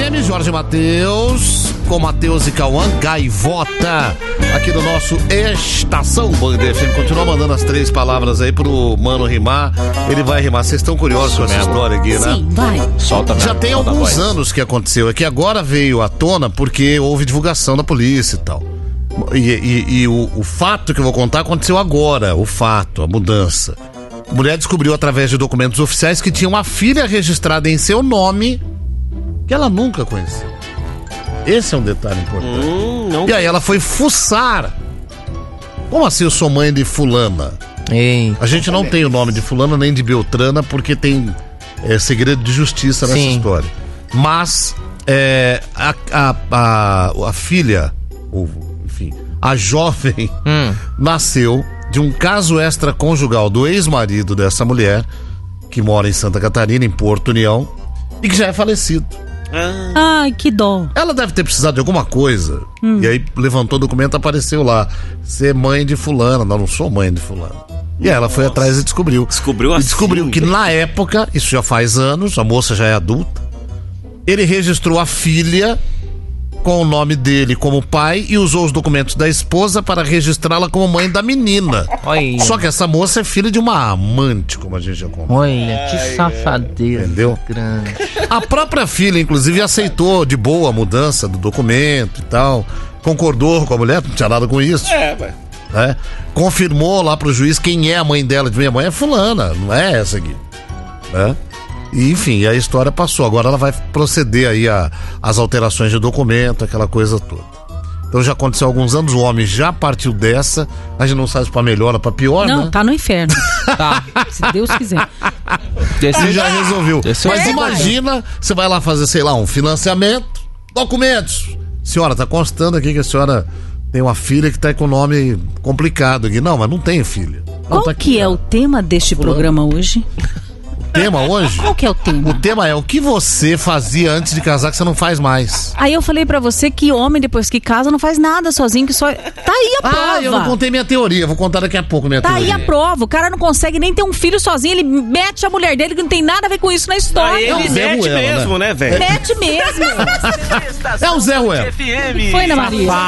FM, Jorge Mateus, com Mateus e Cauã, Gaivota, aqui no nosso Estação Band FM. Continua mandando as 3 palavras aí pro mano rimar. Ele vai rimar. Vocês estão curiosos com essa história aqui, né? Sim, vai. Solta mesmo. Já tem alguns anos que aconteceu. É que agora veio à tona porque houve divulgação da polícia e tal. E o fato que eu vou contar aconteceu agora. O fato, a mudança. A mulher descobriu através de documentos oficiais que tinha uma filha registrada em seu nome que ela nunca conheceu. Esse é um detalhe importante. Não. E aí ela foi fuçar. Como assim eu sou mãe de fulana? Ei. A gente não tem o nome de fulana nem de Beltrana porque tem segredo de justiça nessa história. Mas a filha, ou, enfim, a jovem nasceu de um caso extraconjugal do ex-marido dessa mulher, que mora em Santa Catarina, em Porto União, e que já é falecido. Ai, que dó. Ela deve ter precisado de alguma coisa. E aí levantou o documento, apareceu lá: ser mãe de fulana. Não sou mãe de fulana. E aí ela foi atrás e descobriu. Descobriu que na época, isso já faz anos, a moça já é adulta, ele registrou a filha com o nome dele como pai e usou os documentos da esposa para registrá-la como mãe da menina. Olha. Só que essa moça é filha de uma amante, como a gente já contou. Olha, que safadeza. Entendeu? Grande. A própria filha, inclusive, aceitou de boa a mudança do documento e tal. Concordou com a mulher, não tinha nada com isso. Confirmou lá pro juiz quem é a mãe dela. De minha mãe é fulana, não é essa aqui. E, enfim, a história passou. Agora ela vai proceder aí às alterações de documento, aquela coisa toda. Então já aconteceu há alguns anos, o homem já partiu dessa. A gente não sabe se pra melhor ou pra pior, Não, né? tá no inferno. Tá, se Deus quiser. Ele já resolveu. Mas é imagina, você vai lá fazer, sei lá, um financiamento, documentos. Senhora, tá constando aqui que a senhora tem uma filha que tá com o nome complicado aqui. Não, mas não tem filha. Qual tá que é o tema deste programa hoje? O tema hoje? Qual que é o tema? O tema é o que você fazia antes de casar que você não faz mais. Aí eu falei pra você que homem, depois que casa, não faz nada sozinho, que só... Tá aí a prova. Eu não contei minha teoria, vou contar daqui a pouco minha teoria. Tá aí a prova, o cara não consegue nem ter um filho sozinho, ele mete a mulher dele que não tem nada a ver com isso na história. Ele mete mesmo, né, velho? Mete mesmo. É o Zé Ruela. Foi, Ana Maria.